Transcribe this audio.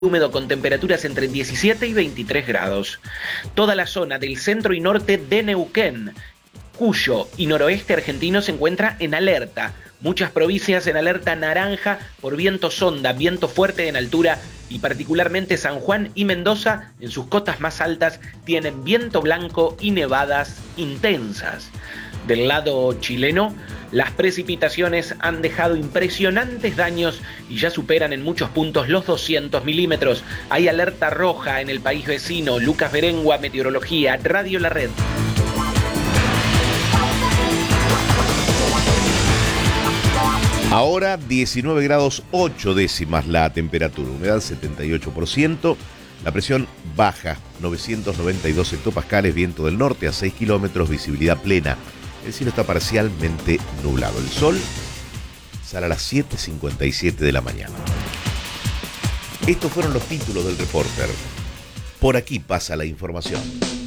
húmedo con temperaturas entre 17 y 23 grados. Toda la zona del centro y norte de Neuquén, Cuyo y noroeste argentino se encuentra en alerta. Muchas provincias en alerta naranja por viento sonda, viento fuerte en altura, y particularmente San Juan y Mendoza en sus cotas más altas tienen viento blanco y nevadas intensas. Del lado chileno, las precipitaciones han dejado impresionantes daños y ya superan en muchos puntos los 200 milímetros. Hay alerta roja en el país vecino. Lucas Berengua, Meteorología, Radio La Red. Ahora 19 grados 8 décimas la temperatura, humedad 78%, la presión baja, 992 hectopascales, viento del norte a 6 kilómetros, visibilidad plena. El cielo está parcialmente nublado. El sol sale a las 7:57 de la mañana. Estos fueron los títulos del Reporter. Por aquí pasa la información.